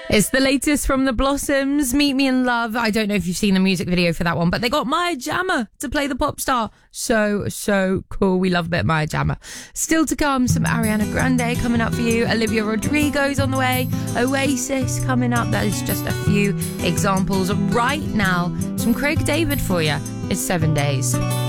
It's the latest from the Blossoms, Meet Me in Love. I don't know if you've seen the music video for that one, but they got Maya Jama to play the pop star. So cool. We love a bit of Maya Jama. Still to come, some Ariana Grande coming up for you. Olivia Rodrigo's on the way. Oasis coming up. That is just a few examples. Right now, some Craig David for you. It's 7 Days.